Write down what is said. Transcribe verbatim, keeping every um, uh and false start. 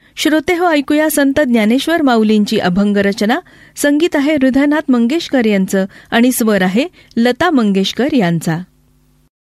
श्रोते हो, ऐकूया संत ज्ञानेश्वर माऊलींची अभंग रचना. संगीत आहे हृदयनाथ मंगेशकर यांचं आणि स्वर आहे लता मंगेशकर यांचा.